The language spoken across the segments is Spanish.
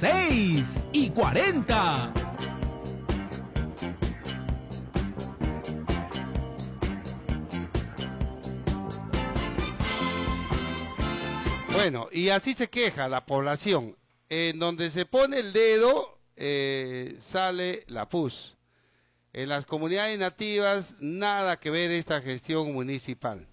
6:40. Bueno, y así se queja la población. En donde se pone el dedo, sale la pus. En las comunidades nativas, nada que ver esta gestión municipal.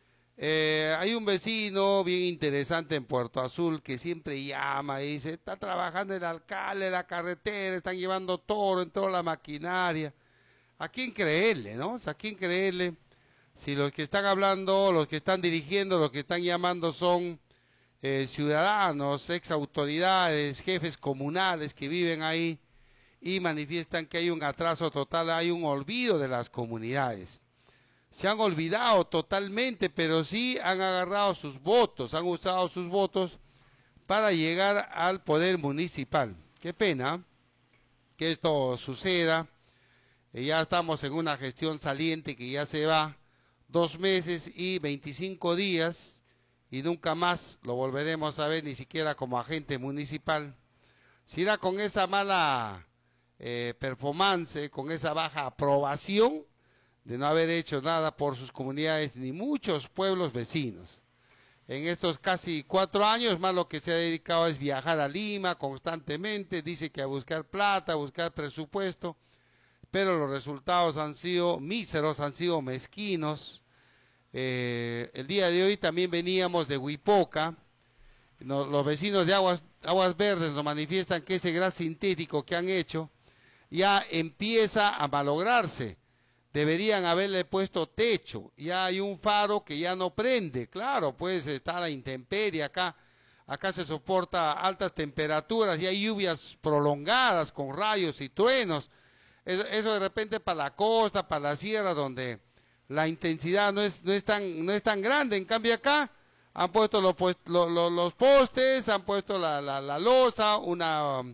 Hay un vecino bien interesante en Puerto Azul que siempre llama y dice, está trabajando el alcalde, la carretera, están llevando todo en toda la maquinaria. ¿A quién creerle, no? ¿A quién creerle? Si los que están hablando, los que están dirigiendo, los que están llamando son ciudadanos, ex autoridades, jefes comunales que viven ahí y manifiestan que hay un atraso total, hay un olvido de las comunidades. Se han olvidado totalmente, pero sí han agarrado sus votos, han usado sus votos para llegar al poder municipal. Qué pena que esto suceda. Ya estamos en una gestión saliente que ya se va 2 meses y 25 días y nunca más lo volveremos a ver ni siquiera como agente municipal. Si irá con esa mala performance, con esa baja aprobación de no haber hecho nada por sus comunidades ni muchos pueblos vecinos. En estos casi 4 años, más lo que se ha dedicado es viajar a Lima constantemente, dice que a buscar plata, a buscar presupuesto, pero los resultados han sido míseros, han sido mezquinos. El día de hoy también veníamos de Huipoca. Los vecinos de Aguas Verdes nos manifiestan que ese gas sintético que han hecho ya empieza a malograrse. Deberían haberle puesto techo. Ya hay un faro que ya no prende. Claro, pues está la intemperie acá. Acá se soporta altas temperaturas y hay lluvias prolongadas con rayos y truenos. Eso de repente para la costa, para la sierra, donde la intensidad no es tan grande. En cambio acá han puesto los postes, han puesto la losa, una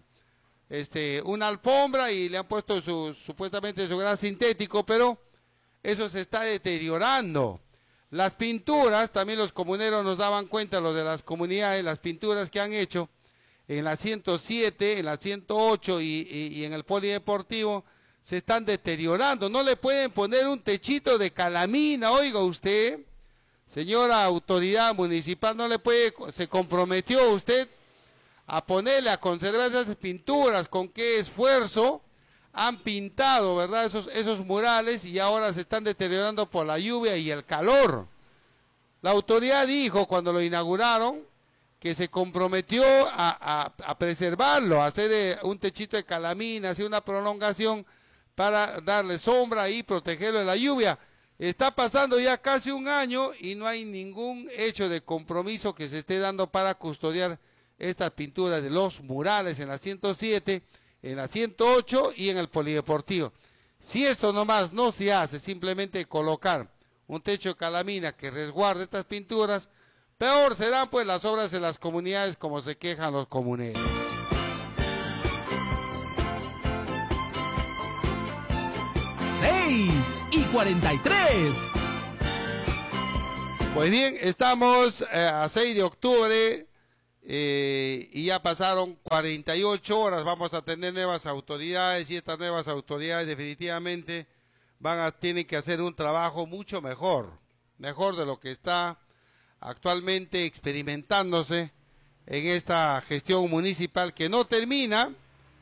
alfombra y le han puesto supuestamente su gas sintético, pero eso se está deteriorando. Las pinturas, también los comuneros nos daban cuenta, los de las comunidades, las pinturas que han hecho en la 107, en la 108 y en el polideportivo, se están deteriorando. No le pueden poner un techito de calamina, oiga usted, señora autoridad municipal, no le puede, se comprometió usted a ponerle, a conservar esas pinturas, con qué esfuerzo han pintado, ¿verdad? Esos murales y ahora se están deteriorando por la lluvia y el calor. La autoridad dijo cuando lo inauguraron que se comprometió a preservarlo, a hacer un techito de calamina, hacer una prolongación para darle sombra y protegerlo de la lluvia. Está pasando ya casi 1 año y no hay ningún hecho de compromiso que se esté dando para custodiar estas pinturas de los murales en la 107, en la 108 y en el polideportivo. Si esto nomás no se hace, simplemente colocar un techo de calamina que resguarde estas pinturas, peor serán pues las obras en las comunidades como se quejan los comuneros. y 43. Pues bien, estamos a 6 de octubre y ya pasaron 48 horas, vamos a tener nuevas autoridades y estas nuevas autoridades definitivamente tienen que hacer un trabajo mucho mejor de lo que está actualmente experimentándose en esta gestión municipal que no termina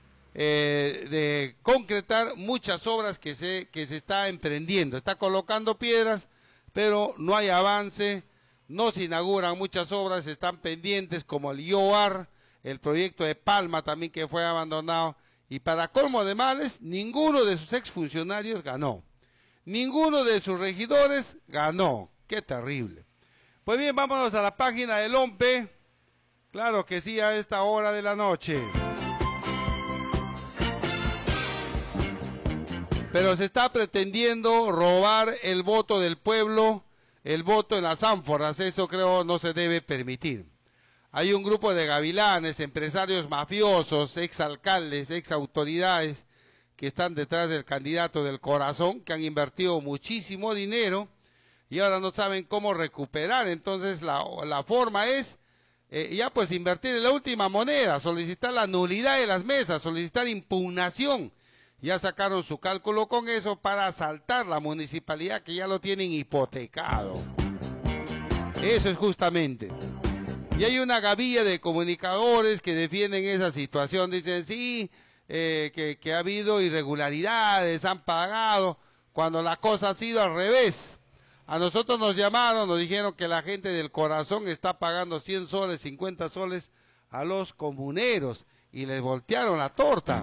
de concretar muchas obras que se está emprendiendo. Está colocando piedras, pero no hay avance, no se inauguran muchas obras, están pendientes como el IOAR, el proyecto de Palma también que fue abandonado, y para colmo de males, ninguno de sus exfuncionarios ganó, ninguno de sus regidores ganó. ¡Qué terrible! Pues bien, vámonos a la página del OMPE, claro que sí, a esta hora de la noche. Pero se está pretendiendo robar el voto del pueblo, el voto en las ánforas, eso creo no se debe permitir. Hay un grupo de gavilanes, empresarios mafiosos, exalcaldes, exautoridades, que están detrás del candidato del corazón, que han invertido muchísimo dinero y ahora no saben cómo recuperar. Entonces la forma es ya pues invertir en la última moneda, solicitar la nulidad de las mesas, solicitar impugnación. Ya sacaron su cálculo con eso para asaltar la municipalidad que ya lo tienen hipotecado. Eso es justamente. Y hay una gavilla de comunicadores que defienden esa situación. Dicen, sí, que ha habido irregularidades, han pagado, cuando la cosa ha sido al revés. A nosotros nos llamaron, nos dijeron que la gente del corazón está pagando 100 soles, 50 soles a los comuneros y les voltearon la torta.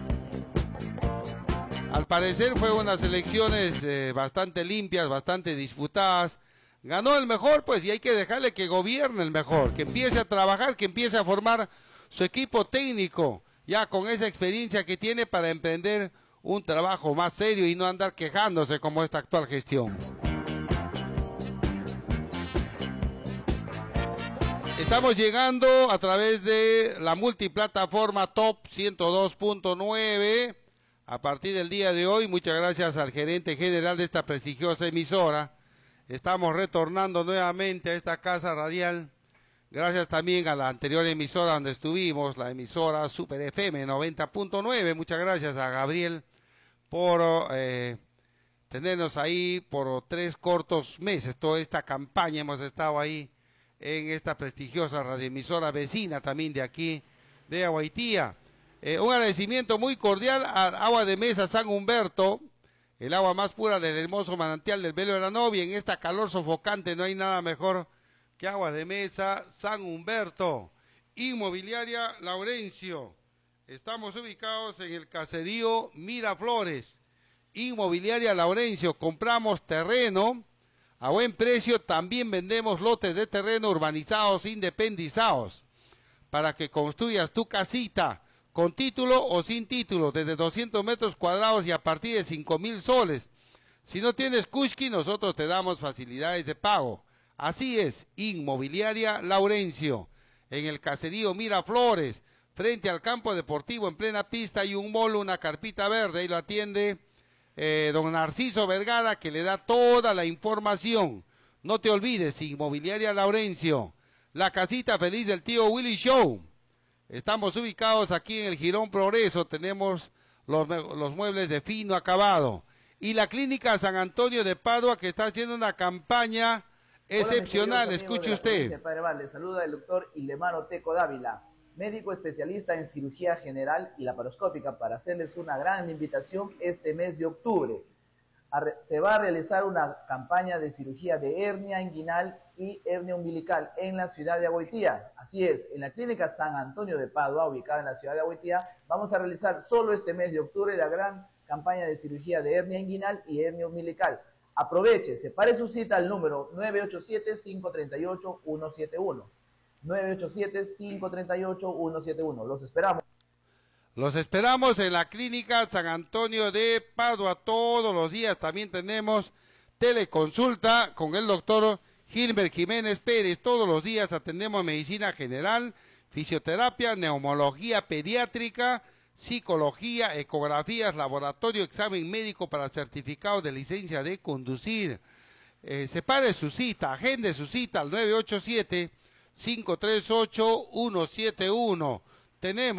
Al parecer fue unas elecciones bastante limpias, bastante disputadas. Ganó el mejor, pues, y hay que dejarle que gobierne el mejor, que empiece a trabajar, que empiece a formar su equipo técnico, ya con esa experiencia que tiene para emprender un trabajo más serio y no andar quejándose como esta actual gestión. Estamos llegando a través de la multiplataforma Top 102.9. A partir del día de hoy, muchas gracias al gerente general de esta prestigiosa emisora. Estamos retornando nuevamente a esta casa radial. Gracias también a la anterior emisora donde estuvimos, la emisora Super FM 90.9. Muchas gracias a Gabriel por tenernos ahí por 3 cortos meses. Toda esta campaña hemos estado ahí en esta prestigiosa radioemisora vecina también de aquí, de Aguaitía. Un agradecimiento muy cordial al Agua de Mesa San Humberto, el agua más pura del hermoso manantial del Belo de la Novia. En esta calor sofocante no hay nada mejor que Agua de Mesa San Humberto. Inmobiliaria Laurencio. Estamos ubicados en el caserío Miraflores. Inmobiliaria Laurencio. Compramos terreno a buen precio. También vendemos lotes de terreno urbanizados, independizados, para que construyas tu casita con título o sin título, desde 200 metros cuadrados y a partir de 5,000 soles. Si no tienes Kushki, nosotros te damos facilidades de pago. Así es, Inmobiliaria Laurencio, en el caserío Miraflores, frente al campo deportivo, en plena pista, hay un molo, una carpita verde, ahí lo atiende don Narciso Vergara, que le da toda la información. No te olvides, Inmobiliaria Laurencio, la casita feliz del tío Willy Show. Estamos ubicados aquí en el Jirón Progreso, tenemos los muebles de fino acabado. Y la Clínica San Antonio de Padua, que está haciendo una campaña excepcional. Escuche usted. Padre Val, le saluda el doctor Ilemaro Teco Dávila, médico especialista en cirugía general y laparoscópica, para hacerles una gran invitación este mes de octubre. Se va a realizar una campaña de cirugía de hernia inguinal y hernia umbilical en la ciudad de Aguaitía. Así es, en la Clínica San Antonio de Padua, ubicada en la ciudad de Aguaitía, vamos a realizar solo este mes de octubre la gran campaña de cirugía de hernia inguinal y hernia umbilical. Aproveche, separe su cita al número 987-538-171. 987-538-171. Los esperamos. Los esperamos en la Clínica San Antonio de Padua todos los días. También tenemos teleconsulta con el doctor Gilbert Jiménez Pérez. Todos los días atendemos medicina general, fisioterapia, neumología pediátrica, psicología, ecografías, laboratorio, examen médico para certificado de licencia de conducir. Separe su cita, agende su cita al 987-538-171. Tenemos